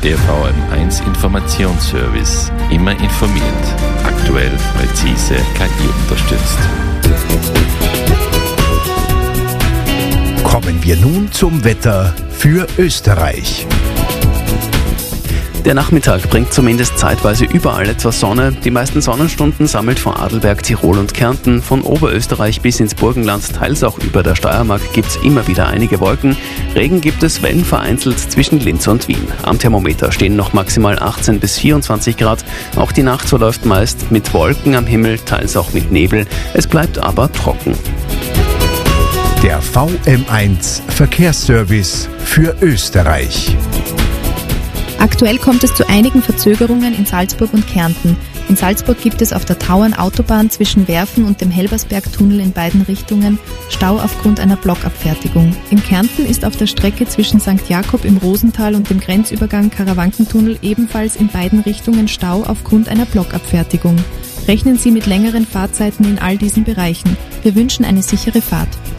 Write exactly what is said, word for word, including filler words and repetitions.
Der V M eins Informationsservice. Immer informiert. Aktuell, präzise, K I unterstützt. Kommen wir nun zum Wetter für Österreich. Der Nachmittag bringt zumindest zeitweise überall etwas Sonne. Die meisten Sonnenstunden sammelt Vorarlberg, Tirol und Kärnten. Von Oberösterreich bis ins Burgenland, teils auch über der Steiermark, gibt es immer wieder einige Wolken. Regen gibt es, wenn vereinzelt, zwischen Linz und Wien. Am Thermometer stehen noch maximal achtzehn bis vierundzwanzig Grad. Auch die Nacht verläuft meist mit Wolken am Himmel, teils auch mit Nebel. Es bleibt aber trocken. Der V M eins Verkehrsservice für Österreich. Aktuell kommt es zu einigen Verzögerungen in Salzburg und Kärnten. In Salzburg gibt es auf der Tauernautobahn zwischen Werfen und dem Helbersbergtunnel in beiden Richtungen Stau aufgrund einer Blockabfertigung. In Kärnten ist auf der Strecke zwischen Sankt Jakob im Rosental und dem Grenzübergang Karawankentunnel ebenfalls in beiden Richtungen Stau aufgrund einer Blockabfertigung. Rechnen Sie mit längeren Fahrzeiten in all diesen Bereichen. Wir wünschen eine sichere Fahrt.